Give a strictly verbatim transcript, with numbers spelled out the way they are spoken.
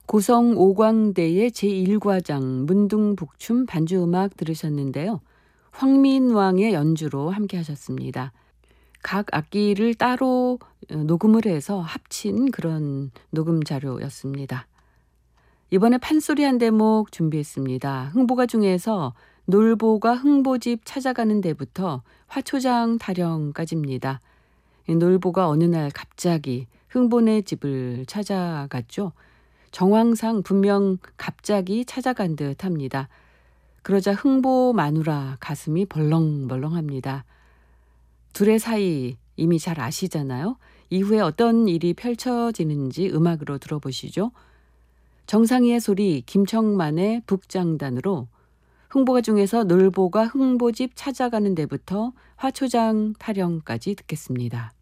고성 오광대의 제일 과장 문둥북춤 반주음악 들으셨는데요. 황민왕의 연주로 함께 하셨습니다. 각 악기를 따로 녹음을 해서 합친 그런 녹음 자료였습니다. 이번에 판소리 한 대목 준비했습니다. 흥보가 중에서 놀보가 흥보집 찾아가는 데부터 화초장 타령까지입니다. 놀보가 어느 날 갑자기 흥보네 집을 찾아갔죠. 정황상 분명 갑자기 찾아간 듯 합니다. 그러자 흥보 마누라 가슴이 벌렁벌렁합니다. 둘의 사이 이미 잘 아시잖아요. 이후에 어떤 일이 펼쳐지는지 음악으로 들어보시죠. 정상이의 소리 김청만의 북장단으로 흥보가 중에서 놀보가 흥보집 찾아가는 데부터 화초장 타령까지 듣겠습니다.